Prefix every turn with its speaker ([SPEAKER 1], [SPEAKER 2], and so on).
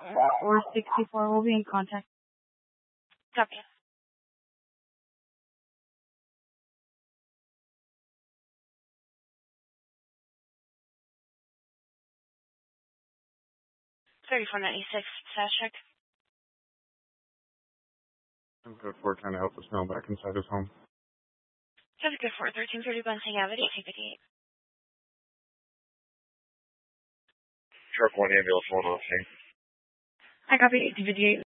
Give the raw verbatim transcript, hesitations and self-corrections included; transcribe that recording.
[SPEAKER 1] or sixty-four will be in contact.
[SPEAKER 2] Copy. thirty-four ninety-six, fast check.
[SPEAKER 3] I'm good for trying to help us now back inside his home.
[SPEAKER 2] Traffic good for thirteen thirty Bunting Avenue, eighteen fifty-eight.
[SPEAKER 4] Truck one ambulance, hold on,
[SPEAKER 2] I copy eighteen fifty-eight.